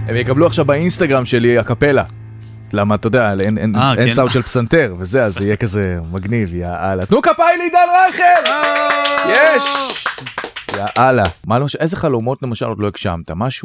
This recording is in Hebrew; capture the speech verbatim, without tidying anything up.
הם יקבלו עכשיו באינסטגרם שלי הקפלה. למה, אתה יודע, אין, אין, 아, אין כן. סאוט של פסנתר, וזה, אז זה יהיה כזה מגניב, יאללה. תנו כפיים לעידן רייכל! יש! יאללה. מה למשל, איזה חלומות למשל עוד לא הגשמת? משהו?